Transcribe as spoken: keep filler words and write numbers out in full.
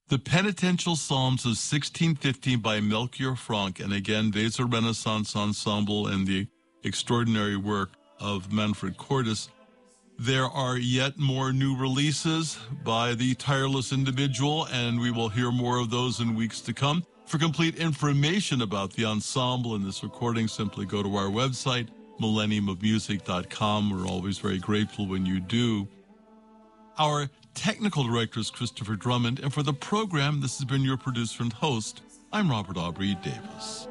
The Penitential Psalms of sixteen fifteen by Melchior Franck, and again, Weser Renaissance Ensemble and the extraordinary work of Manfred Cordes. There are yet more new releases by the tireless individual, and we will hear more of those in weeks to come. For complete information about the ensemble and this recording, simply go to our website, millennium of music dot com. We're always very grateful when you do. Our technical director is Christopher Drummond, and for the program, this has been your producer and host. I'm Robert Aubrey Davis.